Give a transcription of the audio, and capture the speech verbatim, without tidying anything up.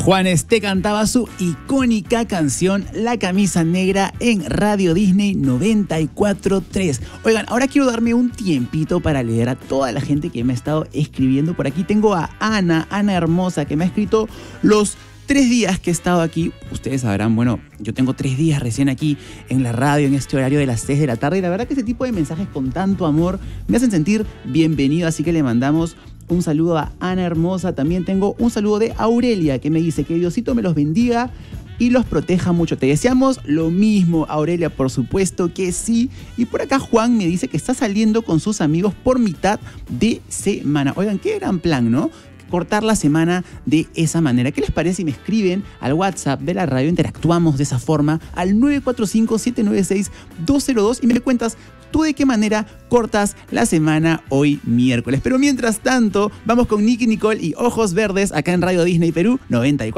Juanes te cantaba su icónica canción La Camisa Negra en Radio Disney noventa y cuatro punto tres. Oigan, ahora quiero darme un tiempito para leer a toda la gente que me ha estado escribiendo. Por aquí tengo a Ana, Ana Hermosa, que me ha escrito los tres días que he estado aquí. Ustedes sabrán, bueno, yo tengo tres días recién aquí en la radio, en este horario de las seis de la tarde, y la verdad que este tipo de mensajes con tanto amor me hacen sentir bienvenido, así que le mandamos un saludo a Ana Hermosa. También tengo un saludo de Aurelia, que me dice que Diosito me los bendiga y los proteja mucho. Te deseamos lo mismo, Aurelia, por supuesto que sí. Y por acá Juan me dice que está saliendo con sus amigos por mitad de semana. Oigan, qué gran plan, ¿no? Cortar la semana de esa manera. ¿Qué les parece si me escriben al WhatsApp de la radio? Interactuamos de esa forma al nueve cuatro cinco, siete nueve seis, dos cero dos y me cuentas tú de qué manera cortas la semana hoy miércoles. Pero mientras tanto, vamos con Nicki Nicole y Ojos Verdes acá en Radio Disney Perú noventa y cuatro.